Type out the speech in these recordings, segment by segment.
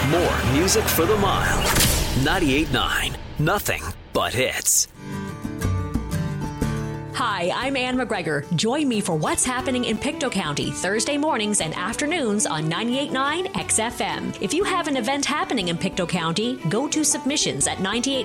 More music for the mile. 98.9. Nothing but hits. Hi, I'm Ann McGregor. Join me for what's happening in Pictou County Thursday mornings and afternoons on 98.9 XFM. If you have an event happening in Pictou County, go to submissions at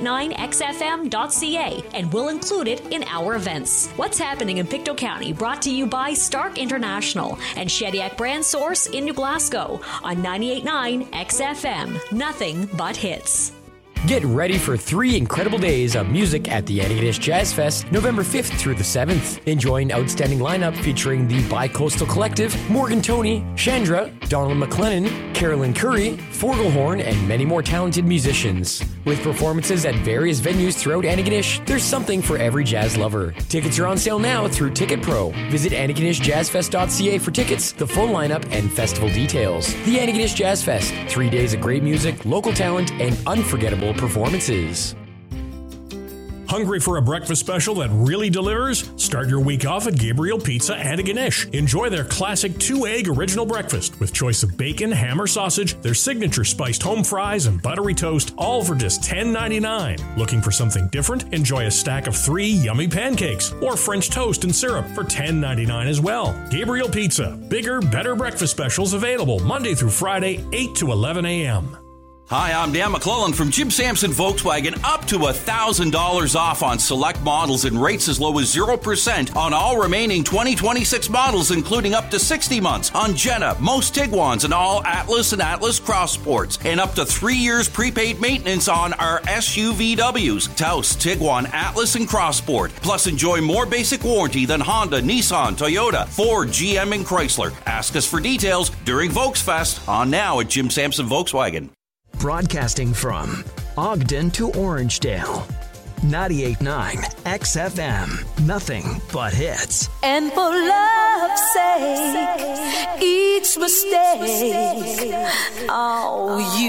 989xfm.ca and we'll include it in our events. What's happening in Pictou County brought to you by Stark International and Shediac Brand Source in New Glasgow on 98.9 XFM. Nothing but hits. Get ready for 3 incredible days of music at the Antigonish Jazz Fest, November 5th through the 7th. Enjoy an outstanding lineup featuring the Bi-Coastal Collective, Morgan Toney, Chandra, Donald McLennan, Carolyn Curry, Forgelhorn, and many more talented musicians. With performances at various venues throughout Antigonish, there's something for every jazz lover. Tickets are on sale now through Ticket Pro. Visit AntigonishJazzFest.ca for tickets, the full lineup, and festival details. The Antigonish Jazz Fest, 3 days of great music, local talent, and unforgettable performances. Hungry for a breakfast special that really delivers? Start your week off at Gabriel Pizza Antigonish. Enjoy their classic 2-egg original breakfast with choice of bacon, ham, or sausage, their signature spiced home fries, and buttery toast, all for just $10.99. Looking for something different? Enjoy a stack of 3 yummy pancakes or French toast and syrup for $10.99 as well. Gabriel Pizza. Bigger, better breakfast specials available Monday through Friday, 8 to 11 a.m. Hi, I'm Dan McClellan from Jim Sampson Volkswagen. Up to $1,000 off on select models and rates as low as 0% on all remaining 2026 models, including up to 60 months on Jetta, most Tiguans, and all Atlas and Atlas Cross Sports, and up to 3 years prepaid maintenance on our SUVWs, Taos, Tiguan, Atlas, and Cross Sport. Plus, enjoy more basic warranty than Honda, Nissan, Toyota, Ford, GM, and Chrysler. Ask us for details during Volksfest on now at Jim Sampson Volkswagen. Broadcasting from Ogden to Orangedale. 98.9 XFM. Nothing but hits. And for love's sake, each mistake, oh, you